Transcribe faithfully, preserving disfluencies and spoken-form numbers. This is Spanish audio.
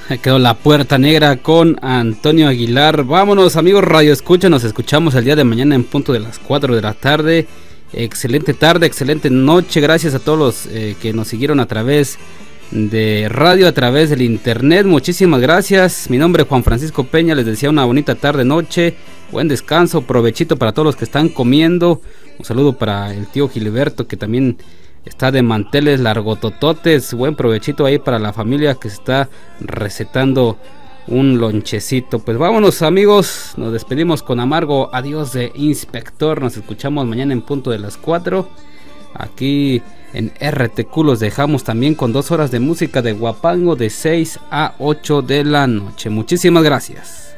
Quedó La Puerta Negra con Antonio Aguilar. Vámonos, amigos Radio Escucha, nos escuchamos el día de mañana en punto de las cuatro de la tarde. Excelente tarde, excelente noche. Gracias a todos los eh, que nos siguieron a través de radio, a través del internet. Muchísimas gracias. Mi nombre es Juan Francisco Peña. Les decía una bonita tarde, noche. Buen descanso, provechito para todos los que están comiendo. Un saludo para el tío Gilberto, que también está de manteles largotototes. Buen provechito ahí para la familia que está recetando un lonchecito. Pues vámonos, amigos, nos despedimos con amargo adiós de Inspector. Nos escuchamos mañana en punto de las cuatro. Aquí en R T Q los dejamos también con dos horas de música de Guapango de seis a ocho de la noche. Muchísimas gracias.